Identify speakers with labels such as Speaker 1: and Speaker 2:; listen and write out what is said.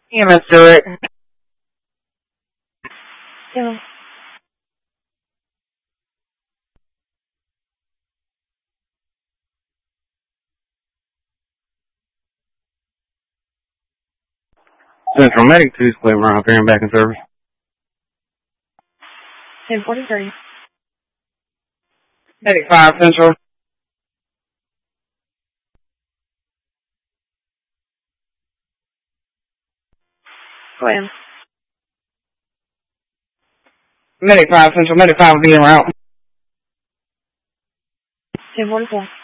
Speaker 1: EMS direct.
Speaker 2: Yeah.
Speaker 1: Central Medic 2 split around up here and back in service.
Speaker 2: 1043.
Speaker 1: Medic 5 Central.
Speaker 2: Go ahead.
Speaker 1: Medic 5 Central. Medic 5 will be en route.
Speaker 2: 1044.